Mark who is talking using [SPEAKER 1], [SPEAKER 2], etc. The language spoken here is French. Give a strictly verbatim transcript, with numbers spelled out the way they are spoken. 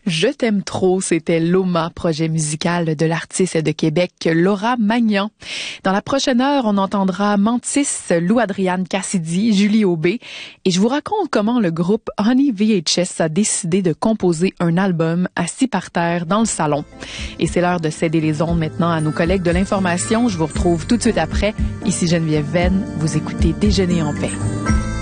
[SPEAKER 1] Je t'aime trop, c'était Loma, projet musical de l'artiste de Québec Laura Magnan. Dans la prochaine heure, on entendra Mantis, Lou Adrienne Cassidy, Julie Aubé, et je vous raconte comment le groupe Honey V H S a décidé de composer un album assis par terre dans le salon. Et c'est l'heure de céder les ondes maintenant à nos collègues de l'information. Je vous retrouve tout de suite après. Ici Geneviève Venn, vous écoutez Déjeuner en paix.